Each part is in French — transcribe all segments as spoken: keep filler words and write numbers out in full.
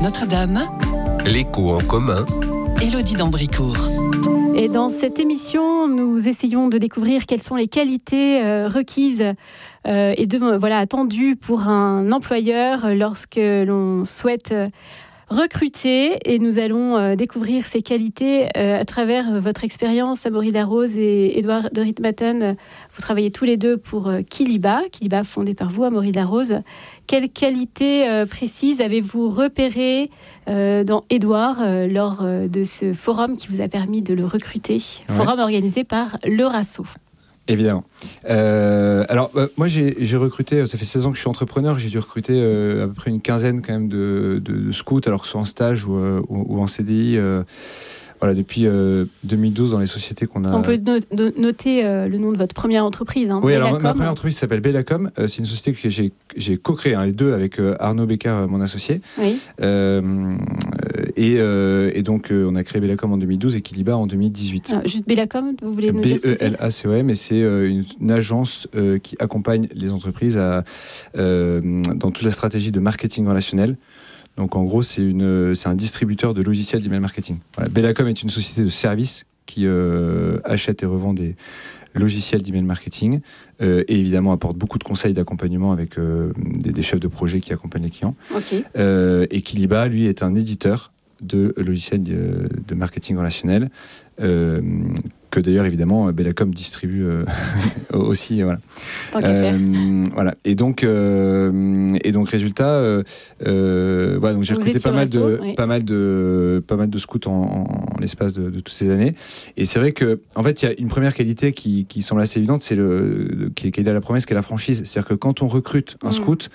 Notre-Dame, L'écho en commun, Élodie d'Ambricourt. Et dans cette émission, nous essayons de découvrir quelles sont les qualités euh, requises euh, et de, voilà, attendues pour un employeur lorsque l'on souhaite euh, recruter. Et nous allons euh, découvrir ces qualités euh, à travers votre expérience, Amaury Darroze et Édouard de Ritmaten. Vous travaillez tous les deux pour euh, Kiliba, Kiliba fondé par vous, Amaury Darroze. Quelles qualités euh, précises avez-vous repérées euh, dans Édouard euh, lors euh, de ce forum qui vous a permis de le recruter, ouais. Forum organisé par l'Eurasso? Évidemment. Euh, alors, euh, moi, j'ai, j'ai recruté, ça fait seize ans que je suis entrepreneur, j'ai dû recruter euh, à peu près une quinzaine quand même de, de, de scouts, alors que ce soit en stage ou, euh, ou, ou en C D I. Euh, Voilà, depuis euh, deux mille douze, dans les sociétés qu'on a... On peut no- no- noter euh, le nom de votre première entreprise. Hein, oui, Bellacom. Alors ma première entreprise s'appelle Bellacom. Euh, c'est une société que j'ai, j'ai co-créée, hein, les deux, avec euh, Arnaud Becker, mon associé. Oui. Euh, et, euh, et donc, euh, on a créé Bellacom en deux mille douze et Kiliba en deux mille dix-huit. Ah, juste Bellacom, vous voulez nous dire ce que c'est ? B E L A C O M, et c'est euh, une, une agence euh, qui accompagne les entreprises à, euh, dans toute la stratégie de marketing relationnel. Donc en gros, c'est, une, c'est un distributeur de logiciels d'email marketing. Voilà. Bellacom est une société de services qui euh, achète et revend des logiciels d'email marketing euh, et évidemment apporte beaucoup de conseils d'accompagnement avec euh, des, des chefs de projet qui accompagnent les clients. Okay. Euh, et Kiliba, lui, est un éditeur de logiciels de, de marketing relationnel euh, que d'ailleurs évidemment Bellacom distribue euh, aussi, voilà. Tant qu'à faire. Euh, voilà. Et donc euh, et donc résultat, euh, euh, voilà, donc j'ai Vous recruté pas mal, Rasso, de, oui. pas mal de pas mal de scouts en, en, en l'espace de, de toutes ces années. Et c'est vrai que en fait il y a une première qualité qui, qui semble assez évidente, c'est le qui est, qui est la promesse, qui est la franchise. C'est-à-dire que quand on recrute un mmh. scout,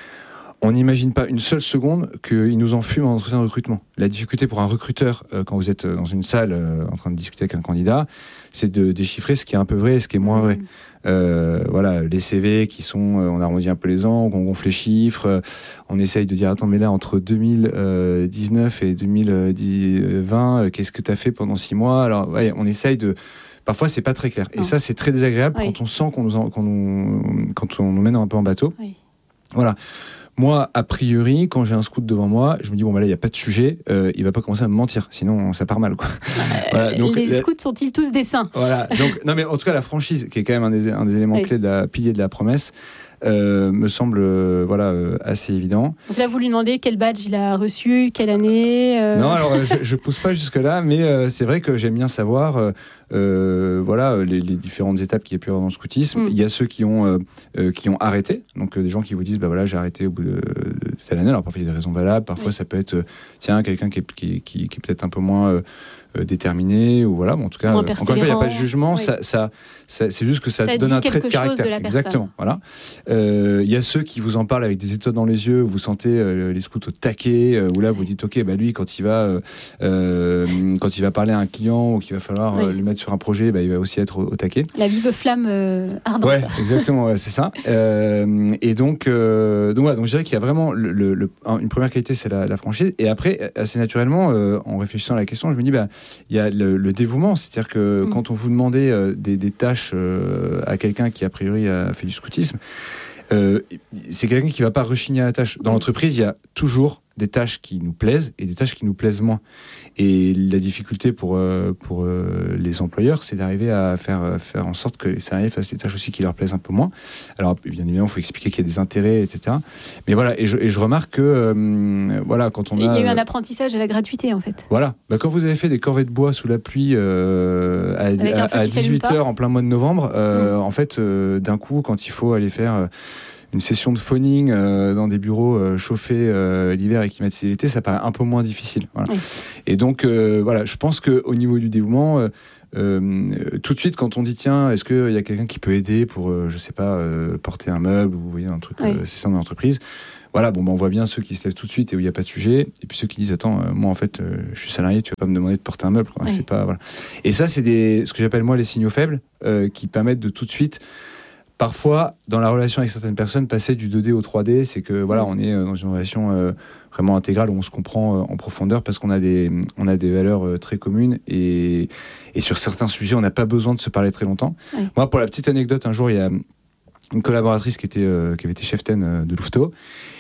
on n'imagine pas une seule seconde qu'il nous en fume en entretien de recrutement. La difficulté pour un recruteur, euh, quand vous êtes dans une salle euh, en train de discuter avec un candidat, c'est de déchiffrer ce qui est un peu vrai et ce qui est moins mmh. vrai. Euh, voilà, les C V qui sont, euh, on arrondit un peu les angles, on gonfle les chiffres, euh, on essaye de dire, attends, mais là, entre deux mille dix-neuf et deux mille vingt, euh, qu'est-ce que tu as fait pendant six mois ? Alors, ouais, on essaye de... Parfois, c'est pas très clair. Non. Et ça, c'est très désagréable oui. quand on sent qu'on nous, en, qu'on nous, quand on nous mène un peu en bateau. Oui. Voilà. Moi, a priori, quand j'ai un scout devant moi, je me dis, bon, bah là, il n'y a pas de sujet, euh, il ne va pas commencer à me mentir, sinon ça part mal, quoi. Euh, voilà, donc, les la... scouts sont-ils tous des saints ? Voilà, donc, non, mais en tout cas, la franchise, qui est quand même un des, un des éléments oui. clés, de la, pilier de la promesse, euh, me semble euh, voilà, euh, assez évident. Donc là, vous lui demandez quel badge il a reçu, quelle année euh... Non, alors, je ne pousse pas jusque-là, mais euh, c'est vrai que j'aime bien savoir... Euh, Euh, voilà les, les différentes étapes qu'il y a pu avoir dans le scoutisme. Mm. Il y a ceux qui ont, euh, euh, qui ont arrêté, donc euh, des gens qui vous disent bah voilà, j'ai arrêté au bout de, de telle année. Alors parfois il y a des raisons valables, parfois oui. ça peut être euh, tiens, quelqu'un qui est, qui, qui, qui est peut-être un peu moins euh, euh, déterminé, ou voilà, bon, en tout cas, euh, encore une fois, il n'y a pas de jugement, oui. ça, ça, ça, c'est juste que ça, ça donne un trait de caractère. De Exactement. Voilà. Euh, il y a ceux qui vous en parlent avec des étoiles dans les yeux, vous sentez euh, les scouts au taquet, euh, où là vous dites ok, bah lui quand il va, euh, quand il va parler à un client ou qu'il va falloir oui. euh, lui mettre sur un projet, bah, il va aussi être au, au taquet. La vive flamme euh, ardente. Ouais, exactement, ouais, c'est ça. Euh, et donc, euh, donc, ouais, donc je dirais qu'il y a vraiment le, le, le, une première qualité, c'est la, la franchise. Et après, assez naturellement, euh, en réfléchissant à la question, je me dis, bah, il y a le, le dévouement, c'est-à-dire que mmh. quand on vous demandait euh, des, des tâches euh, à quelqu'un qui a priori a fait du scoutisme, euh, c'est quelqu'un qui ne va pas rechigner à la tâche. Dans l'entreprise, il y a toujours des tâches qui nous plaisent et des tâches qui nous plaisent moins. Et la difficulté pour, euh, pour euh, les employeurs, c'est d'arriver à faire, faire en sorte que les salariés fassent des tâches aussi qui leur plaisent un peu moins. Alors, bien évidemment, il faut expliquer qu'il y a des intérêts, et cetera. Mais voilà, et je, et je remarque que, euh, voilà, quand on a... Il y a eu un apprentissage à la gratuité, en fait. Voilà. Bah, quand vous avez fait des corvées de bois sous la pluie euh, à, à, à dix-huit heures en plein mois de novembre, euh, mmh. en fait, euh, d'un coup, quand il faut aller faire... Euh, une session de phoning euh, dans des bureaux euh, chauffés euh, l'hiver et climatisés l'été, ça paraît un peu moins difficile. Voilà. Oui. Et donc, euh, voilà, je pense qu'au niveau du dévouement, euh, euh, tout de suite, quand on dit, tiens, est-ce qu'il y a quelqu'un qui peut aider pour, euh, je sais pas, euh, porter un meuble ou vous voyez, un truc, oui. euh, c'est ça dans l'entreprise. Voilà, bon, ben, on voit bien ceux qui se lèvent tout de suite et où il n'y a pas de sujet, et puis ceux qui disent, attends, euh, moi, en fait, euh, je suis salarié, tu vas pas me demander de porter un meuble. Quoi. Oui. C'est pas, voilà. Et ça, c'est des, ce que j'appelle, moi, les signaux faibles euh, qui permettent de tout de suite... Parfois, dans la relation avec certaines personnes, passer du deux D au trois D, c'est que voilà, on est dans une relation euh, vraiment intégrale où on se comprend euh, en profondeur parce qu'on a des, on a des valeurs euh, très communes et, et sur certains sujets, on n'a pas besoin de se parler très longtemps. Oui. Moi, pour la petite anecdote, un jour, il y a une collaboratrice qui était, euh, qui avait été cheftaine euh, de Louveteau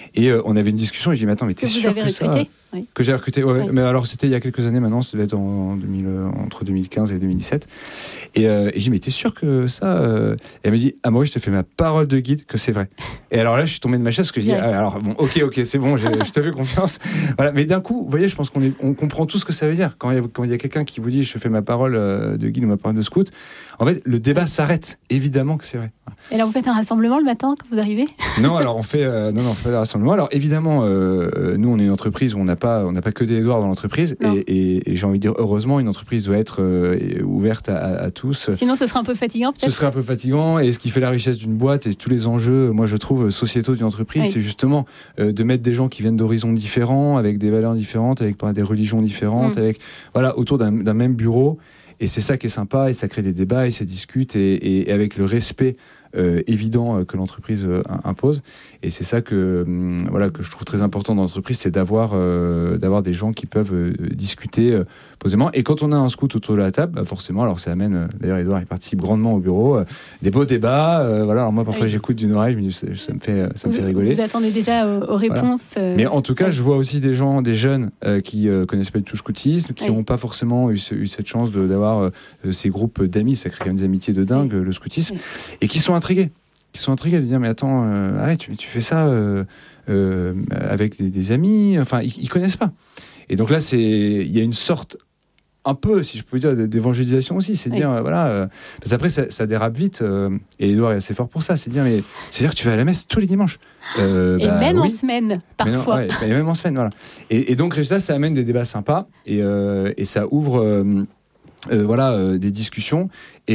Et euh, on avait une discussion, et je dis, mais attends, mais t'es que sûr vous avez que recruté ça... oui. Que j'ai recruté, ouais, oui. Mais alors c'était il y a quelques années maintenant, ça devait être en deux mille, entre deux mille quinze et deux mille dix-sept. Et, euh, et je dis, mais t'es sûr que ça... Euh... Et elle me dit, ah moi, je te fais ma parole de guide que c'est vrai. Et alors là, je suis tombé de ma chaise, parce que je dis, ah, alors bon, ok, ok, c'est bon, je, je te fais confiance. Voilà. Mais d'un coup, vous voyez, je pense qu'on est, on comprend tout ce que ça veut dire. Quand il y a, quand il y a quelqu'un qui vous dit, je te fais ma parole de guide ou ma parole de scout, en fait, le débat s'arrête. Évidemment que c'est vrai. Et là, vous faites un rassemblement le matin quand vous arrivez ? Non, alors on fait, euh, non, non, on fait un rassemblement. Alors évidemment, euh, nous, on est une entreprise où on n'a pas, on n'a pas que des Édouard dans l'entreprise, et, et, et j'ai envie de dire, heureusement, une entreprise doit être euh, ouverte à, à, à tous. Sinon, ce serait un peu fatigant, peut-être. Ce serait un peu fatigant, et ce qui fait la richesse d'une boîte et tous les enjeux, moi, je trouve, sociétaux d'une entreprise, oui. c'est justement euh, de mettre des gens qui viennent d'horizons différents, avec des valeurs différentes, avec des religions différentes, mmh. avec voilà, autour d'un, d'un même bureau. Et c'est ça qui est sympa, et ça crée des débats, et ça discute, et, et, et avec le respect euh, évident euh, que l'entreprise euh, impose. Et c'est ça que, hum, voilà, que je trouve très important dans l'entreprise, c'est d'avoir, euh, d'avoir des gens qui peuvent euh, discuter euh, posément. Et quand on a un scout autour de la table, bah forcément, alors ça amène, euh, d'ailleurs Édouard il participe grandement au bureau, euh, des beaux débats. Euh, voilà, alors moi parfois oui. j'écoute d'une oreille, je me dis, ça, ça me fait, ça me vous, fait rigoler. Vous attendez déjà aux, aux réponses. Voilà. Euh... Mais en tout cas, je vois aussi des gens, des jeunes euh, qui euh, connaissent pas du tout le scoutisme, qui n'ont oui. pas forcément eu, ce, eu cette chance de, d'avoir euh, ces groupes d'amis, ça crée quand même des amitiés de dingue, oui. le scoutisme, oui. et qui sont intrigués. Qui sont intrigués de dire, mais attends, euh, arrête, tu, tu fais ça euh, euh, avec des, des amis, enfin, ils, ils connaissent pas. Et donc là, c'est, il y a une sorte, un peu, si je peux dire, d'évangélisation aussi, c'est de oui. dire, euh, voilà, euh, parce qu'après, ça, ça dérape vite, euh, et Édouard est assez fort pour ça, c'est de dire, mais c'est-à-dire que tu vas à la messe tous les dimanches. Euh, et bah, même oui. en semaine, parfois. Non, ouais, et même en semaine, voilà. Et, et donc, ça, ça amène des débats sympas, et, euh, et ça ouvre, euh, euh, voilà, euh, des discussions,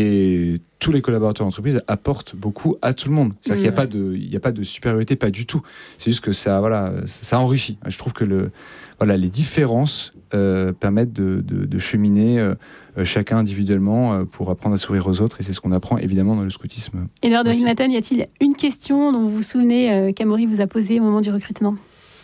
et tous les collaborateurs d'entreprise apportent beaucoup à tout le monde. C'est-à-dire mmh. qu'il n'y a pas de, il n'y a pas de supériorité, pas du tout. C'est juste que ça, voilà, ça enrichit. Je trouve que le, voilà, les différences euh, permettent de, de, de cheminer euh, chacun individuellement euh, pour apprendre à sourire aux autres. Et c'est ce qu'on apprend évidemment dans le scoutisme. Et lors de Rimatan, y a-t-il une question dont vous vous souvenez euh, qu'Amaury vous a posée au moment du recrutement ?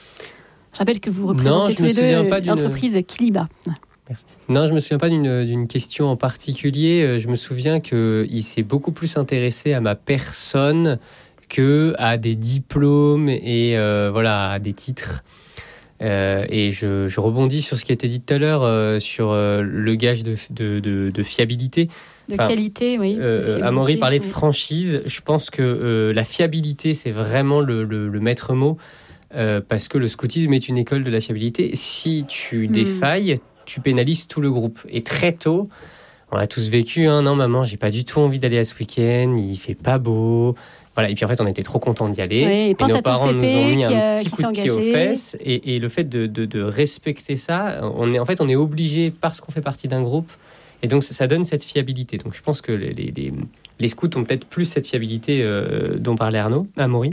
Je rappelle que vous représentez non, tous les deux l'entreprise d'une... Kiliba. Merci. Non, je me souviens pas d'une, d'une question en particulier. Je me souviens qu'il s'est beaucoup plus intéressé à ma personne que à des diplômes et euh, voilà, à des titres. Euh, et je, je rebondis sur ce qui a été dit tout à l'heure, euh, sur euh, le gage de, de, de, de fiabilité. De enfin, qualité, oui. Euh, Amaury parlait oui. de franchise. Je pense que euh, la fiabilité, c'est vraiment le, le, le maître mot, euh, parce que le scoutisme est une école de la fiabilité. Si tu mmh. défailles, tu pénalises tout le groupe. Et très tôt, on a tous vécu, hein, non maman, j'ai pas du tout envie d'aller à ce week-end, il fait pas beau. Voilà, et puis en fait, on était trop contents d'y aller. Oui, et, et nos parents nous ont mis a, un petit coup de pied aux fesses. Et, et le fait de, de, de respecter ça, on est, en fait, on est obligé parce qu'on fait partie d'un groupe. Et donc, ça, ça donne cette fiabilité. Donc, je pense que les, les, les scouts ont peut-être plus cette fiabilité euh, dont parlait Arnaud, Amaury.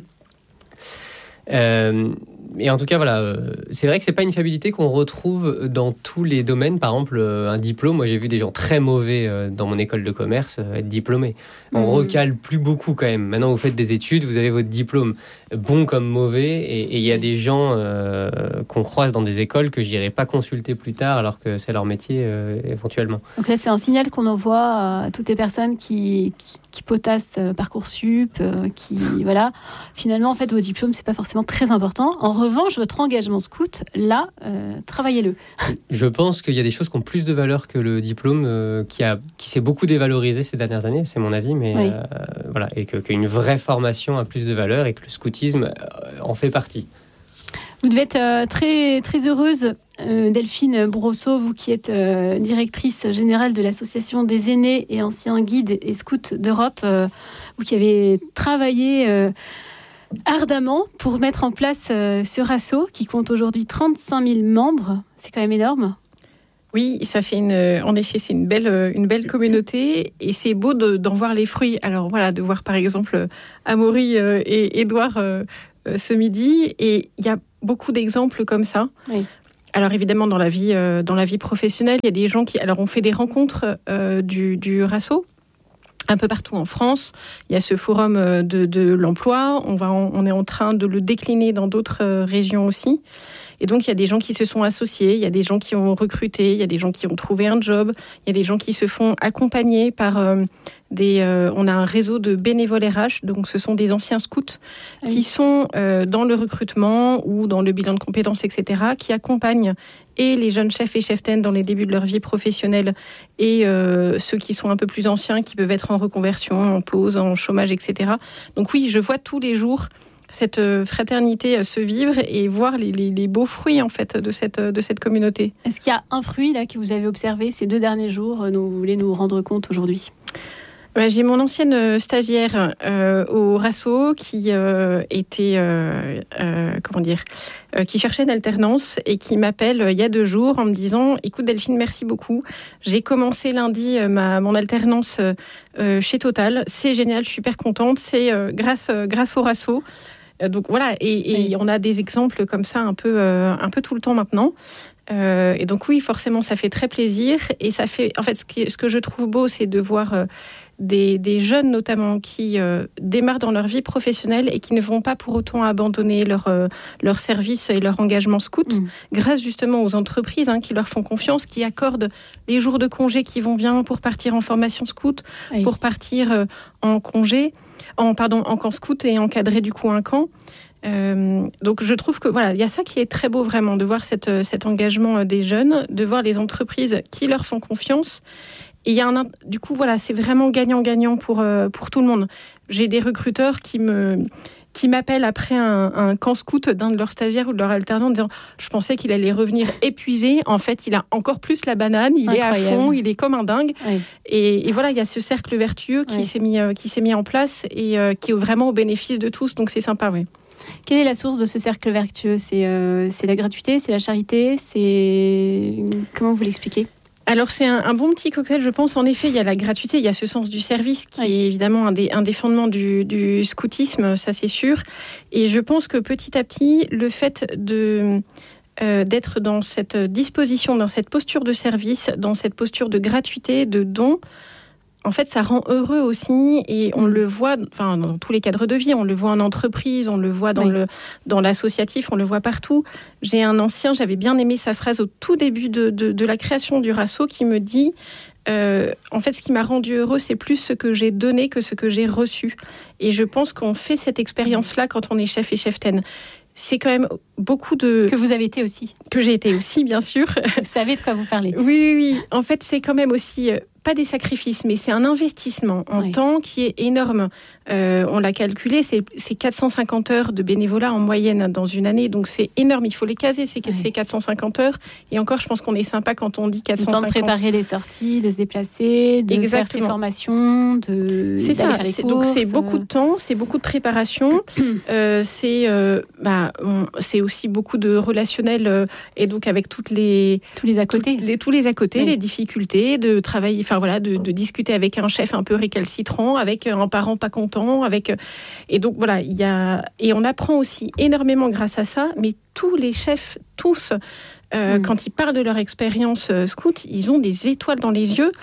Euh, et en tout cas, voilà, euh, c'est vrai que c'est pas une fiabilité qu'on retrouve dans tous les domaines. Par exemple, euh, un diplôme, moi j'ai vu des gens très mauvais euh, dans mon école de commerce euh, être diplômés. On mmh. recale plus beaucoup quand même. Maintenant, vous faites des études, vous avez votre diplôme, bon comme mauvais, et il y a des gens euh, qu'on croise dans des écoles que j'irai pas consulter plus tard, alors que c'est leur métier euh, éventuellement. Donc là, c'est un signal qu'on envoie à toutes les personnes qui, qui, qui potassent euh, Parcoursup, euh, qui voilà. Finalement, en fait, vos diplômes, c'est pas forcément très important. En revanche, votre engagement scout, là, euh, travaillez-le. Je pense qu'il y a des choses qui ont plus de valeur que le diplôme, euh, qui, a, qui s'est beaucoup dévalorisé ces dernières années, c'est mon avis, mais oui. euh, voilà, et que, qu'une vraie formation a plus de valeur et que le scoutisme euh, en fait partie. Vous devez être euh, très, très heureuse, euh, Delphine Brosseau, vous qui êtes euh, directrice générale de l'Association des aînés et anciens guides et scouts d'Europe, euh, vous qui avez travaillé euh, ardemment pour mettre en place euh, ce rasso qui compte aujourd'hui trente-cinq mille membres. C'est quand même énorme. Oui, ça fait une, en effet, c'est une belle, une belle communauté et c'est beau de, d'en voir les fruits. Alors voilà, de voir par exemple Amaury euh, et Édouard euh, euh, ce midi, et il y a beaucoup d'exemples comme ça. Oui. Alors évidemment, dans la vie, euh, dans la vie professionnelle, il y a des gens qui, alors on fait des rencontres euh, du, du rasso. Un peu partout en France, il y a ce forum de, de l'emploi. On, va en, on est en train de le décliner dans d'autres régions aussi. Et donc, il y a des gens qui se sont associés, il y a des gens qui ont recruté, il y a des gens qui ont trouvé un job, il y a des gens qui se font accompagner par euh, des, euh, on a un réseau de bénévoles R H, donc ce sont des anciens scouts qui sont euh, dans le recrutement ou dans le bilan de compétences, et cetera, qui accompagnent et les jeunes chefs et cheftaines dans les débuts de leur vie professionnelle et euh, ceux qui sont un peu plus anciens, qui peuvent être en reconversion, en pause, en chômage, et cetera. Donc oui, je vois tous les jours cette fraternité se vivre et voir les, les, les beaux fruits en fait de cette, de cette communauté. Est-ce qu'il y a un fruit là que vous avez observé ces deux derniers jours dont vous voulez nous rendre compte aujourd'hui ? Ben, j'ai mon ancienne stagiaire euh, au Rasso qui euh, était euh, euh, comment dire euh, qui cherchait une alternance et qui m'appelle euh, il y a deux jours en me disant écoute Delphine, merci beaucoup, j'ai commencé lundi euh, ma mon alternance euh, chez Total, c'est génial, je suis super contente, c'est euh, grâce euh, grâce au Rasso. Donc voilà, et, et oui. On a des exemples comme ça un peu, euh, un peu tout le temps maintenant. Euh, et donc oui, forcément, ça fait très plaisir. Et ça fait, en fait, ce, qui, ce que je trouve beau, c'est de voir euh, des, des jeunes notamment qui euh, démarrent dans leur vie professionnelle et qui ne vont pas pour autant abandonner leur, euh, leur service et leur engagement scout, mmh. grâce justement aux entreprises hein, qui leur font confiance, qui accordent des jours de congé qui vont bien pour partir en formation scout, oui. pour partir euh, en congé. En, pardon, en camp scout et encadrer du coup un camp. Euh, donc je trouve que voilà, il y a ça qui est très beau vraiment, de voir cette, cet engagement des jeunes, de voir les entreprises qui leur font confiance. Et il y a un, du coup voilà, c'est vraiment gagnant-gagnant pour, euh, pour tout le monde. J'ai des recruteurs qui me... qui m'appellent après un, un camp scout d'un de leurs stagiaires ou de leur alternant en disant « Je pensais qu'il allait revenir épuisé. En fait, il a encore plus la banane. Il Incroyable. Est à fond. Il est comme un dingue. Oui. » Et, et voilà, il y a ce cercle vertueux qui, oui. s'est, mis, qui s'est mis en place et euh, qui est vraiment au bénéfice de tous. Donc, c'est sympa, oui. Quelle est la source de ce cercle vertueux ? C'est, euh, c'est la gratuité ? C'est la charité ? C'est... Comment vous l'expliquez ? Alors c'est un, un bon petit cocktail, je pense. En effet, il y a la gratuité, il y a ce sens du service qui oui. est évidemment un des, un des fondements du, du scoutisme, ça c'est sûr. Et je pense que petit à petit, le fait de, euh, d'être dans cette disposition, dans cette posture de service, dans cette posture de gratuité, de don, en fait, ça rend heureux aussi, et on le voit, enfin, dans tous les cadres de vie, on le voit en entreprise, on le voit dans, oui. le, dans l'associatif, on le voit partout. J'ai un ancien, j'avais bien aimé sa phrase au tout début de, de, de la création du Rasso, qui me dit euh, en fait, ce qui m'a rendu heureux, c'est plus ce que j'ai donné que ce que j'ai reçu. Et je pense qu'on fait cette expérience-là quand on est chef et cheftaine. C'est quand même beaucoup de... Que vous avez été aussi. Que j'ai été aussi, bien sûr. Vous savez de quoi vous parlez. Oui, oui, oui. En fait, c'est quand même aussi... pas des sacrifices, mais c'est un investissement en oui. temps qui est énorme. Euh, on l'a calculé, c'est, c'est quatre cent cinquante heures de bénévolat en moyenne dans une année, donc c'est énorme. Il faut les caser, ces, oui. ces quatre cent cinquante heures. Et encore, je pense qu'on est sympa quand on dit quatre cent cinquante. Le temps de préparer les sorties, de se déplacer, de Exactement. Faire ses formations, de c'est ça. Faire les c'est, courses. Donc c'est beaucoup de temps, c'est beaucoup de préparation. euh, c'est, euh, bah, on, c'est aussi beaucoup de relationnel euh, et donc avec toutes les tous les à côté, les, tous les à côté, oui. les difficultés de travailler. Enfin voilà, de, de discuter avec un chef un peu récalcitrant, avec un parent pas content. Avec... Et donc voilà, il y a... et on apprend aussi énormément grâce à ça, mais tous les chefs, tous, euh, mmh. quand ils parlent de leur expérience euh, scout, ils ont des étoiles dans les yeux.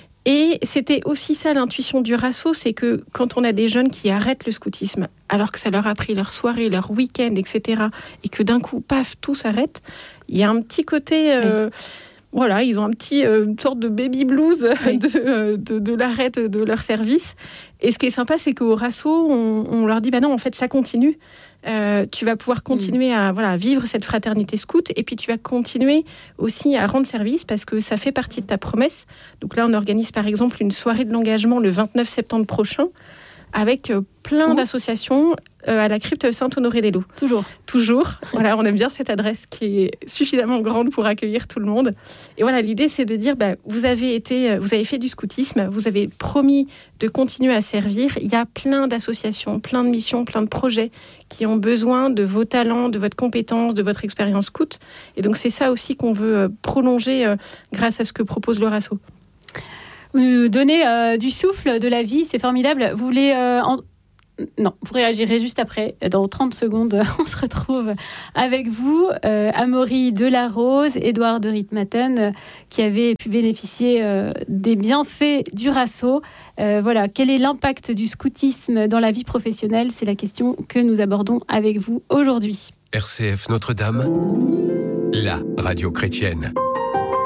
Et c'était aussi ça l'intuition du Rasso, c'est que quand on a des jeunes qui arrêtent le scoutisme, alors que ça leur a pris leur soirée, leur week-end, et cetera, et que d'un coup, paf, tout s'arrête, il y a un petit côté... Euh, mmh. Voilà, ils ont un petit, euh, une sorte de baby blues oui. de, euh, de, de l'arrêt de, de leur service. Et ce qui est sympa, c'est qu'au Rasso, on, on leur dit, bah non, en fait, ça continue. Euh, tu vas pouvoir continuer mmh. à voilà, vivre cette fraternité scout, et puis tu vas continuer aussi à rendre service parce que ça fait partie de ta promesse. Donc là, on organise par exemple une soirée de l'engagement le vingt-neuf septembre prochain avec euh, plein mmh. d'associations euh, à la crypte Saint-Honoré-des-Loups. Toujours. Toujours. Voilà, on aime bien cette adresse qui est suffisamment grande pour accueillir tout le monde. Et voilà, l'idée, c'est de dire, bah, vous avez été, vous avez fait du scoutisme, vous avez promis de continuer à servir. Il y a plein d'associations, plein de missions, plein de projets qui ont besoin de vos talents, de votre compétence, de votre expérience scout. Et donc, c'est ça aussi qu'on veut euh, prolonger euh, grâce à ce que propose le Rasso. Vous nous donnez euh, du souffle, de la vie, c'est formidable. Vous voulez... Euh, en... Non, vous réagirez juste après. Dans trente secondes, on se retrouve avec vous. Euh, Amaury Delarose, Édouard de Ritmaten, euh, qui avait pu bénéficier euh, des bienfaits du Rasso. Euh, voilà, quel est l'impact du scoutisme dans la vie professionnelle ? C'est la question que nous abordons avec vous aujourd'hui. R C F Notre-Dame, la radio chrétienne.